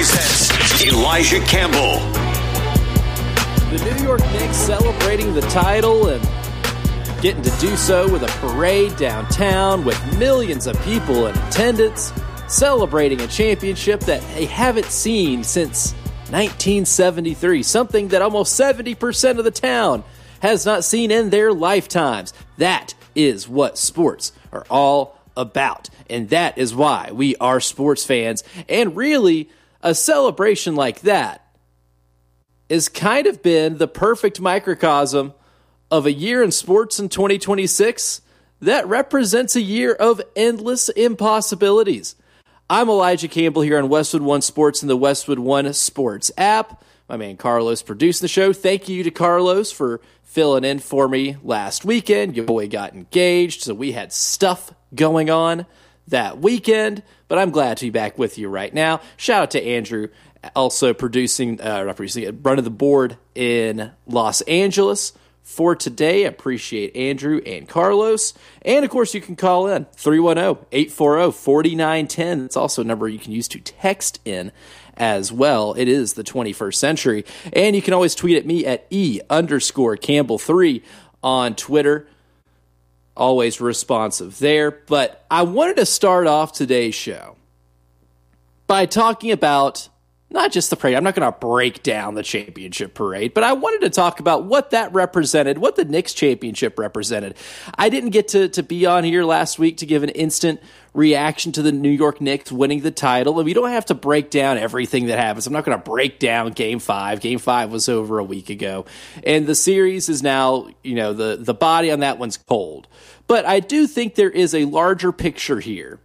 presents Elijah Campbell. The New York Knicks celebrating the title and getting to do so with a parade downtown with millions of people in attendance, celebrating a championship that they haven't seen since 1973, something that almost 70% of the town has not seen in their lifetimes. That is what sports are all about, and that is why we are sports fans. And really, a celebration like that has kind of been the perfect microcosm of a year in sports in 2026 that represents a year of endless impossibilities. I'm Elijah Campbell here on Westwood One Sports and the Westwood One Sports app. My man Carlos producing the show. Thank you to Carlos for filling in for me last weekend. Your boy got engaged, so we had stuff going on that weekend, but I'm glad to be back with you right now. Shout out to Andrew, also running the board in Los Angeles for today. I appreciate Andrew and Carlos. And, of course, you can call in 310-840-4910. It's also a number you can use to text in as well. It is the 21st century. And you can always tweet at me at E_Campbell3 on Twitter. Always responsive there. But I wanted to start off today's show by talking about not just the parade. I'm not going to break down the championship parade, but I wanted to talk about what that represented, what the Knicks championship represented. I didn't get to be on here last week to give an instant reaction to the New York Knicks winning the title, and we don't have to break down everything that happens. I'm not going to break down Game 5. Game 5 was over a week ago, and the series is now, the body on that one's cold. But I do think there is a larger picture here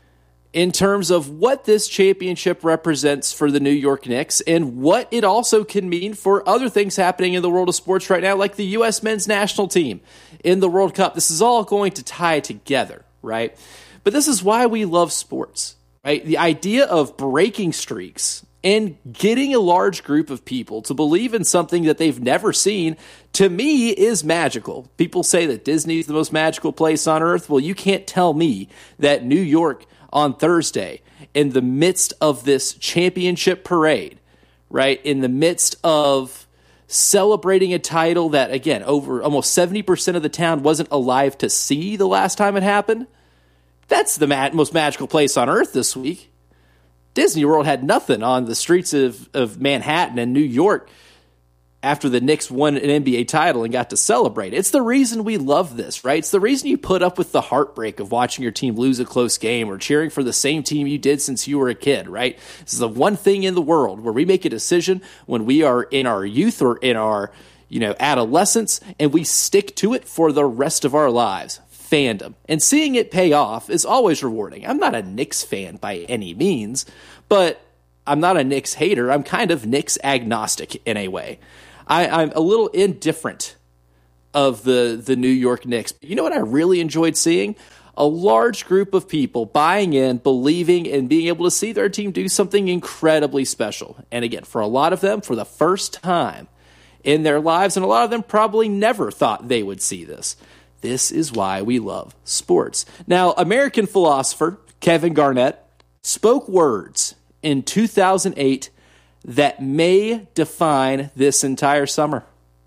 in terms of what this championship represents for the New York Knicks and what it also can mean for other things happening in the world of sports right now, like the U.S. men's national team in the World Cup. This is all going to tie together, right? But this is why we love sports, right? The idea of breaking streaks and getting a large group of people to believe in something that they've never seen, to me, is magical. People say that Disney is the most magical place on earth. Well, you can't tell me that New York on Thursday, in the midst of this championship parade, right, in the midst of celebrating a title that, again, over almost 70% of the town wasn't alive to see the last time it happened, that's the most magical place on earth this week. Disney World had nothing on the streets of Manhattan and New York after the Knicks won an NBA title and got to celebrate. It's the reason we love this, right? It's the reason you put up with the heartbreak of watching your team lose a close game or cheering for the same team you did since you were a kid, right? This is the one thing in the world where we make a decision when we are in our youth or in our, adolescence, and we stick to it for the rest of our lives. Fandom. And seeing it pay off is always rewarding. I'm not a Knicks fan by any means, but I'm not a Knicks hater. I'm kind of Knicks agnostic in a way. I'm a little indifferent of the New York Knicks. You know what I really enjoyed seeing? A large group of people buying in, believing, and being able to see their team do something incredibly special. And again, for a lot of them, for the first time in their lives, and a lot of them probably never thought they would see this. This is why we love sports. Now, American philosopher Kevin Garnett spoke words in 2008 that may define this entire summer.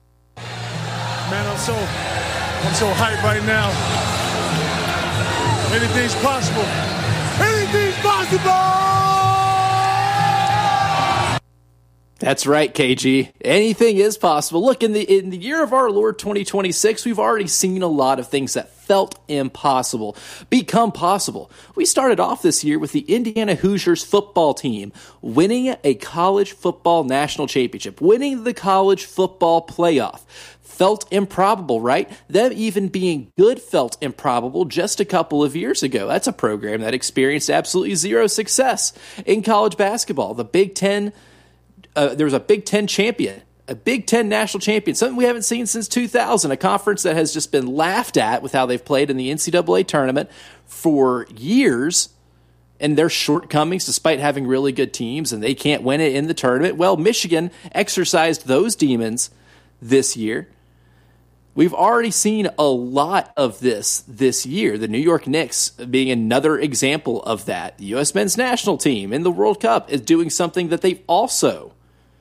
Man, I'm so hyped right now. Anything's possible. Anything's possible! That's right, KG. Anything is possible. Look, in the year of our Lord 2026, we've already seen a lot of things that felt impossible become possible. We started off this year with the Indiana Hoosiers football team winning a college football national championship, winning the college football playoff. Felt improbable, right? Them even being good felt improbable just a couple of years ago. That's a program that experienced absolutely zero success in college basketball. The Big Ten, there was a Big Ten champion, a Big Ten national champion, something we haven't seen since 2000, a conference that has just been laughed at with how they've played in the NCAA tournament for years and their shortcomings despite having really good teams, and they can't win it in the tournament. Well, Michigan exercised those demons this year We've already seen a lot of this year. The New York Knicks being another example of that. The U.S. men's national team in the World Cup is doing something that they've also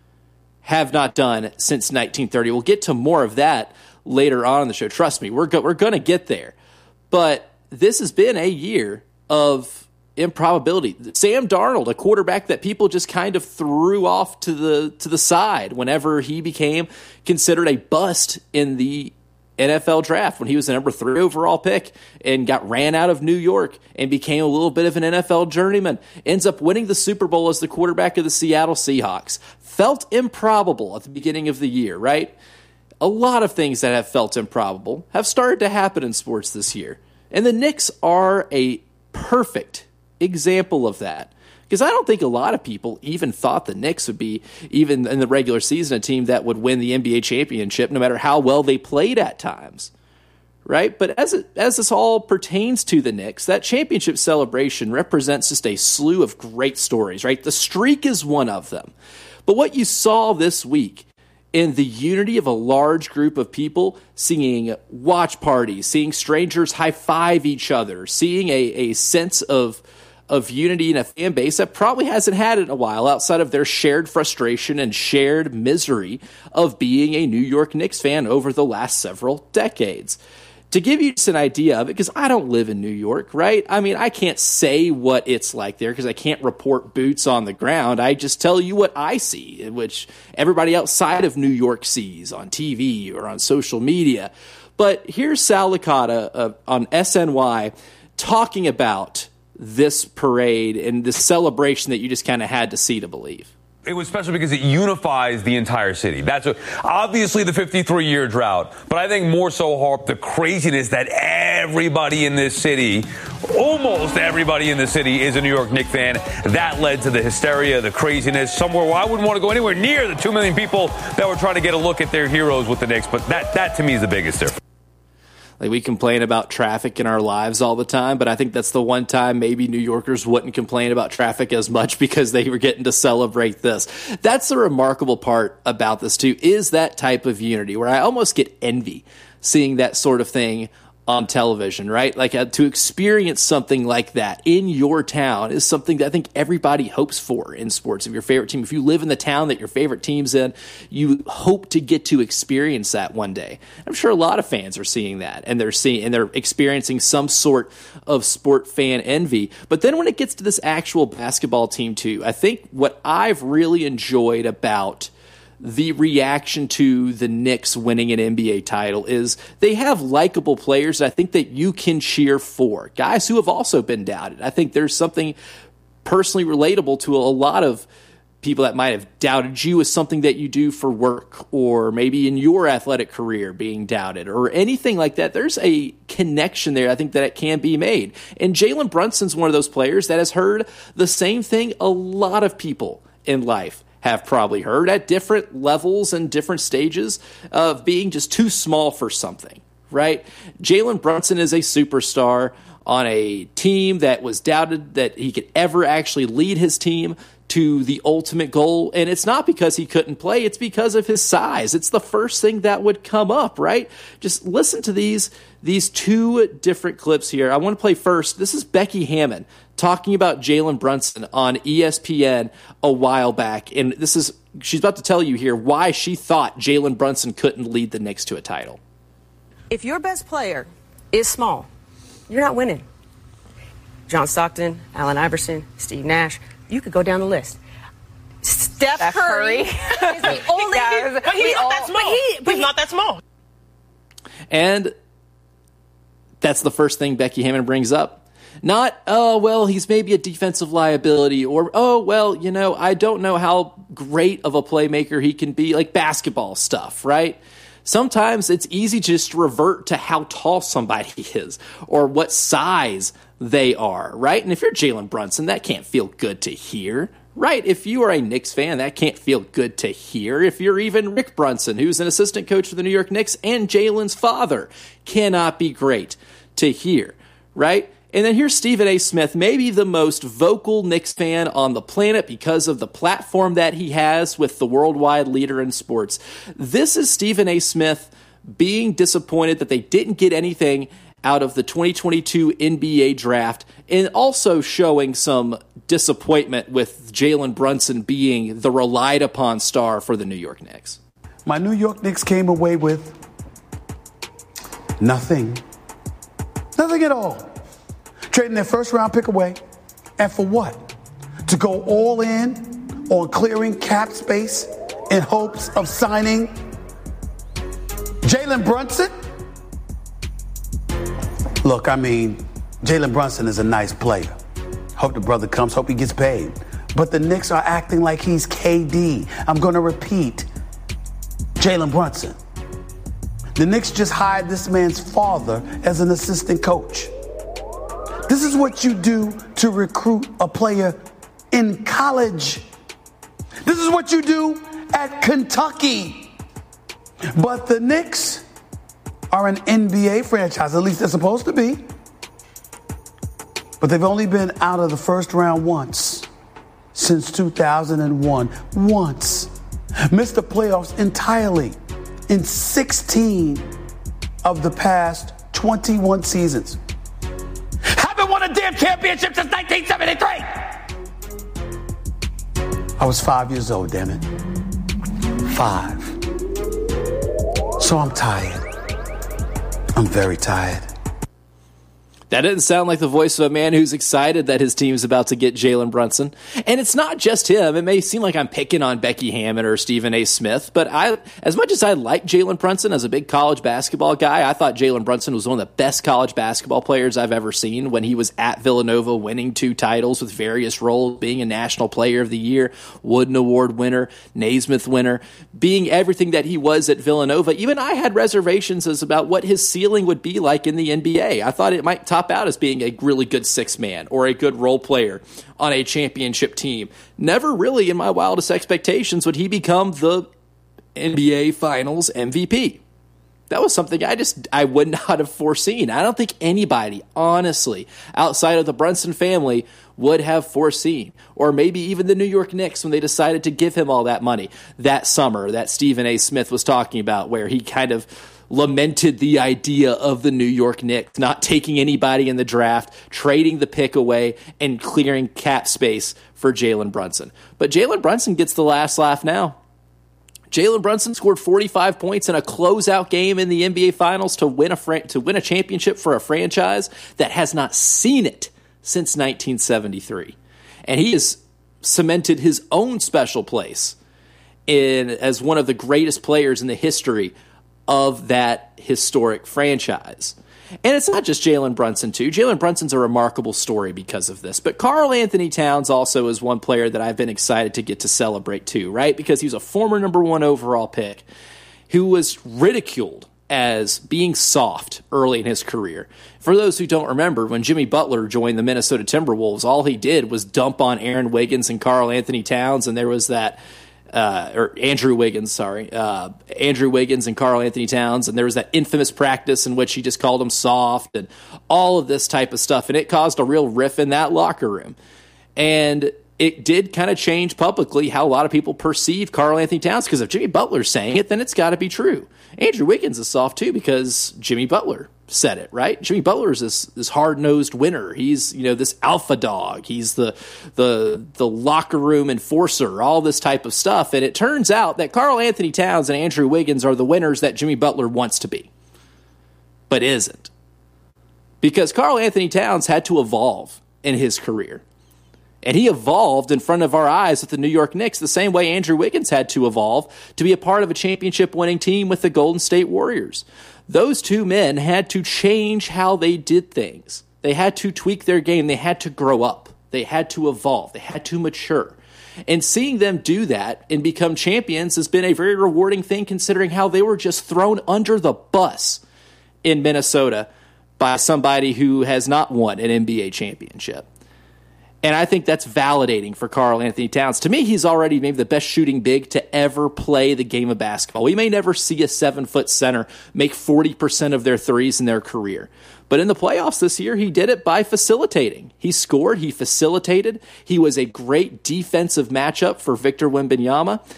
have not done since 1930. We'll get to more of that later on in the show. Trust me, we're going to get there. But this has been a year of improbability. Sam Darnold, a quarterback that people just kind of threw off to the side whenever he became considered a bust in the NFL draft when he was the number 3 overall pick and got ran out of New York and became a little bit of an NFL journeyman. Ends up winning the Super Bowl as the quarterback of the Seattle Seahawks. Felt improbable at the beginning of the year, right? A lot of things that have felt improbable have started to happen in sports this year. And the Knicks are a perfect example of that. Because I don't think a lot of people even thought the Knicks would be, even in the regular season, a team that would win the NBA championship no matter how well they played at times. Right? But as this all pertains to the Knicks, that championship celebration represents just a slew of great stories, right? The streak is one of them. But what you saw this week in the unity of a large group of people, seeing watch parties, seeing strangers high-five each other, seeing a sense of unity in a fan base that probably hasn't had it in a while outside of their shared frustration and shared misery of being a New York Knicks fan over the last several decades. To give you just an idea of it, because I don't live in New York, right? I mean, I can't say what it's like there because I can't report boots on the ground. I just tell you what I see, which everybody outside of New York sees on TV or on social media. But here's Sal Licata on SNY talking about this parade and this celebration that you just kind of had to see to believe. It was special because it unifies the entire city. That's obviously the 53-year drought, but I think more so, Harp, the craziness that everybody in this city, almost everybody in the city, is a New York Knicks fan. That led to the hysteria, the craziness, somewhere where I wouldn't want to go anywhere near the 2 million people that were trying to get a look at their heroes with the Knicks. But that to me is the biggest difference. Like, we complain about traffic in our lives all the time, but I think that's the one time maybe New Yorkers wouldn't complain about traffic as much because they were getting to celebrate this. That's the remarkable part about this, too, is that type of unity where I almost get envy seeing that sort of thing on television, right? Like, to experience something like that in your town is something that I think everybody hopes for in sports. If your favorite team, if you live in the town that your favorite team's in, you hope to get to experience that one day. I'm sure a lot of fans are seeing that, and they're experiencing some sort of sport fan envy. But then when it gets to this actual basketball team too, I think what I've really enjoyed about the reaction to the Knicks winning an NBA title is they have likable players I think that you can cheer for. Guys who have also been doubted. I think there's something personally relatable to a lot of people that might have doubted you as something that you do for work or maybe in your athletic career being doubted or anything like that. There's a connection there I think that it can be made. And Jalen Brunson's one of those players that has heard the same thing a lot of people in life have probably heard at different levels and different stages of being just too small for something, right? Jalen Brunson is a superstar on a team that was doubted that he could ever actually lead his team to the ultimate goal. And it's not because he couldn't play, it's because of his size. It's the first thing that would come up, right? Just listen to these two different clips here. I want to play first. This is Becky Hammon talking about Jalen Brunson on ESPN a while back. And she's about to tell you here why she thought Jalen Brunson couldn't lead the Knicks to a title. If your best player is small, you're not winning. John Stockton, Allen Iverson, Steve Nash, you could go down the list. Steph Curry is the only but he's not that small. He's not that small. And that's the first thing Becky Hammon brings up. Not, oh, well, he's maybe a defensive liability, or, oh, well, I don't know how great of a playmaker he can be, like basketball stuff, right? Sometimes it's easy to just revert to how tall somebody is or what size they are, right? And if you're Jalen Brunson, that can't feel good to hear, right? If you are a Knicks fan, that can't feel good to hear. If you're even Rick Brunson, who's an assistant coach for the New York Knicks and Jalen's father, cannot be great to hear, right? And then here's Stephen A. Smith, maybe the most vocal Knicks fan on the planet because of the platform that he has with the worldwide leader in sports. This is Stephen A. Smith being disappointed that they didn't get anything out of the 2022 NBA draft, and also showing some disappointment with Jalen Brunson being the relied upon star for the New York Knicks. My New York Knicks came away with nothing. Nothing at all. Trading their first round pick away. And for what? To go all in on clearing cap space in hopes of signing Jalen Brunson? Look, I mean, Jalen Brunson is a nice player. Hope the brother comes, hope he gets paid. But the Knicks are acting like he's KD. I'm going to repeat, Jalen Brunson. The Knicks just hired this man's father as an assistant coach. This is what you do to recruit a player in college. This is what you do at Kentucky. But the Knicks are an NBA franchise, at least they're supposed to be. But they've only been out of the first round once since 2001. Once. Missed the playoffs entirely in 16 of the past 21 seasons. Haven't won a damn championship since 1973! I was 5 years old, damn it. 5. So I'm tired. I'm very tired. That didn't sound like the voice of a man who's excited that his team's about to get Jalen Brunson. And it's not just him. It may seem like I'm picking on Becky Hammon or Stephen A. Smith, but as much as I like Jalen Brunson as a big college basketball guy, I thought Jalen Brunson was one of the best college basketball players I've ever seen when he was at Villanova, winning 2 titles with various roles, being a National Player of the Year, Wooden Award winner, Naismith winner, being everything that he was at Villanova. Even I had reservations as about what his ceiling would be like in the NBA. I thought it might top out as being a really good 6-man or a good role player on a championship team. Never really in my wildest expectations would he become the NBA Finals MVP. That was something I would not have foreseen. I don't think anybody, honestly, outside of the Brunson family would have foreseen. Or maybe even the New York Knicks when they decided to give him all that money that summer that Stephen A. Smith was talking about, where he kind of lamented the idea of the New York Knicks not taking anybody in the draft, trading the pick away, and clearing cap space for Jalen Brunson. But Jalen Brunson gets the last laugh now. Jalen Brunson scored 45 points in a closeout game in the NBA Finals to win a championship for a franchise that has not seen it since 1973. And he has cemented his own special place as one of the greatest players in the history of that historic franchise. And it's not just Jalen Brunson, too. Jalen Brunson's a remarkable story because of this. But Karl Anthony Towns also is one player that I've been excited to get to celebrate, too, right? Because he was a former number 1 overall pick who was ridiculed as being soft early in his career. For those who don't remember, when Jimmy Butler joined the Minnesota Timberwolves, all he did was dump on Aaron Wiggins and Karl Anthony Towns, and there was that Andrew Wiggins and Karl Anthony Towns, and there was that infamous practice in which he just called him soft and all of this type of stuff, and it caused a real riff in that locker room. And it did kind of change publicly how a lot of people perceive Karl Anthony Towns, because if Jimmy Butler's saying it, then it's got to be true. Andrew Wiggins is soft too because Jimmy Butler said it, right? Jimmy Butler is this hard-nosed winner. He's, this alpha dog. He's the locker room enforcer, all this type of stuff. And it turns out that Karl Anthony Towns and Andrew Wiggins are the winners that Jimmy Butler wants to be, but isn't. Because Karl Anthony Towns had to evolve in his career. And he evolved in front of our eyes with the New York Knicks the same way Andrew Wiggins had to evolve to be a part of a championship-winning team with the Golden State Warriors. Those two men had to change how they did things. They had to tweak their game. They had to grow up. They had to evolve. They had to mature. And seeing them do that and become champions has been a very rewarding thing, considering how they were just thrown under the bus in Minnesota by somebody who has not won an NBA championship. And I think that's validating for Karl Anthony Towns. To me, he's already maybe the best shooting big to ever play the game of basketball. We may never see a 7-foot center make 40% of their threes in their career. But in the playoffs this year, he did it by facilitating. He scored, he facilitated. He was a great defensive matchup for Victor Wembanyama.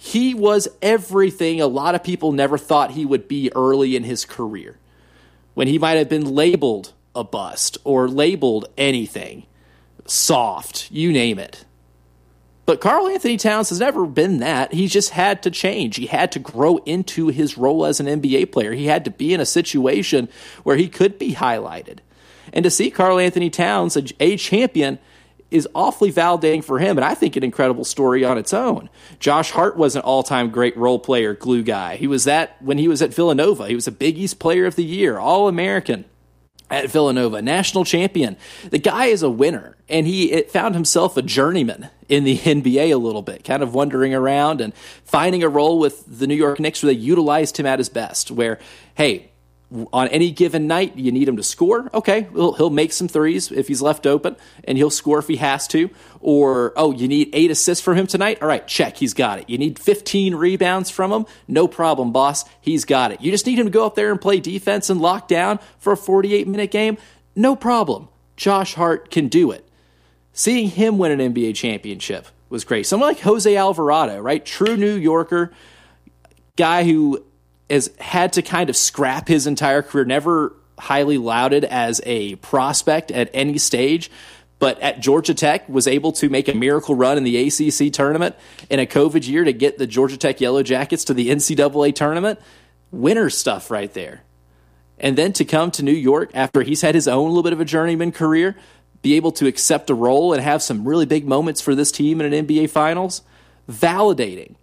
He was everything a lot of people never thought he would be early in his career, when he might have been labeled a bust or labeled anything, soft, you name it. But Karl Anthony Towns has never been that. He just had to change. He had to grow into his role as an NBA player. He had to be in a situation where he could be highlighted. And to see Karl Anthony Towns, a champion, is awfully validating for him, and I think an incredible story on its own. Josh Hart was an all-time great role player, glue guy. He was that when he was at Villanova. He was a Big East Player of the Year, All-American at Villanova, national champion. The guy is a winner, and he found himself a journeyman in the NBA a little bit, kind of wandering around and finding a role with the New York Knicks where they utilized him at his best, where, hey, on any given night, you need him to score. Okay, he'll make some threes if he's left open, and he'll score if he has to. Or, oh, you need 8 assists from him tonight? All right, check, he's got it. You need 15 rebounds from him? No problem, boss. He's got it. You just need him to go up there and play defense and lock down for a 48-minute game? No problem. Josh Hart can do it. Seeing him win an NBA championship was great. Someone like Jose Alvarado, right? True New Yorker, guy who has had to kind of scrap his entire career, never highly lauded as a prospect at any stage, but at Georgia Tech was able to make a miracle run in the ACC tournament in a COVID year to get the Georgia Tech Yellow Jackets to the NCAA tournament. Winner stuff right there. And then to come to New York after he's had his own little bit of a journeyman career, be able to accept a role and have some really big moments for this team in an NBA Finals, validating.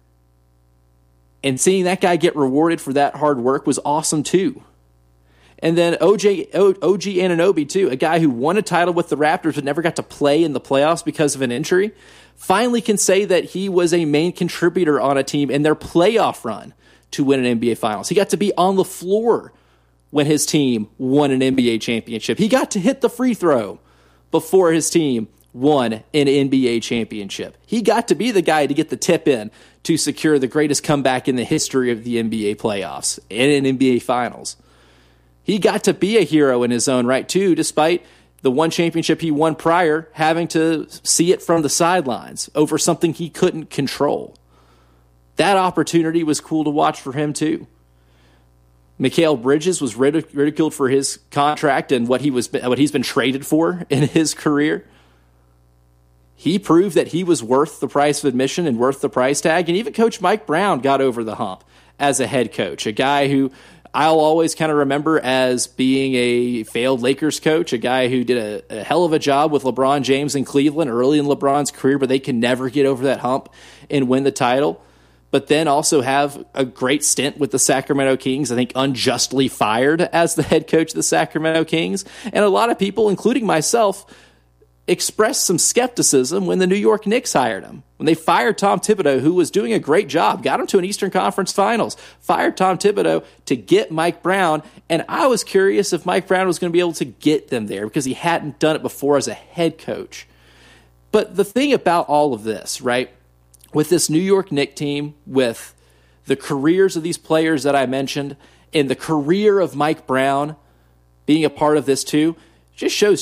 And seeing that guy get rewarded for that hard work was awesome too. And then OG Anunoby too, a guy who won a title with the Raptors but never got to play in the playoffs because of an injury, finally can say that he was a main contributor on a team in their playoff run to win an NBA Finals. He got to be on the floor when his team won an NBA championship. He got to hit the free throw before his team won an NBA championship. He got to be the guy to get the tip in to secure the greatest comeback in the history of the NBA playoffs and an NBA Finals. He got to be a hero in his own right, too, despite the one championship he won prior having to see it from the sidelines over something he couldn't control. That opportunity was cool to watch for him, too. Mikal Bridges was ridiculed for his contract and what he's been traded for in his career. He proved that he was worth the price of admission and worth the price tag. And even Coach Mike Brown got over the hump as a head coach, a guy who I'll always kind of remember as being a failed Lakers coach, a guy who did a hell of a job with LeBron James in Cleveland early in LeBron's career, but they can never get over that hump and win the title. But then also have a great stint with the Sacramento Kings, I think unjustly fired as the head coach of the Sacramento Kings. And a lot of people, including myself, expressed some skepticism when the New York Knicks hired him. When they fired Tom Thibodeau, who was doing a great job, got him to an Eastern Conference Finals, fired Tom Thibodeau to get Mike Brown, and I was curious if Mike Brown was going to be able to get them there because he hadn't done it before as a head coach. But the thing about all of this, right, with this New York Knicks team, with the careers of these players that I mentioned, and the career of Mike Brown being a part of this too, just shows